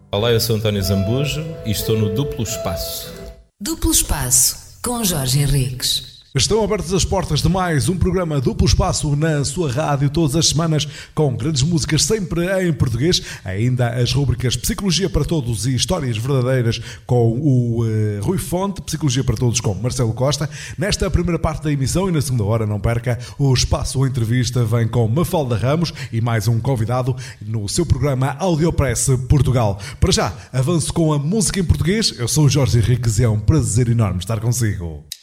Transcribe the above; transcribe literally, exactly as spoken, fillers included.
Olá, eu sou António Zambujo e estou no Duplo Espaço. Duplo Espaço, com Jorge Henriques. Estão abertas as portas de mais um programa Duplo Espaço na sua rádio todas as semanas, com grandes músicas sempre em português, ainda as rubricas Psicologia para Todos e Histórias Verdadeiras com o uh, Rui Fonte, Psicologia para Todos com Marcelo Costa. Nesta primeira parte da emissão e na segunda hora, não perca, o Espaço Entrevista vem com Mafalda Ramos e mais um convidado no seu programa Audiopress Portugal. Para já, avanço com a música em português. Eu sou o Jorge Henriques e é um prazer enorme estar consigo.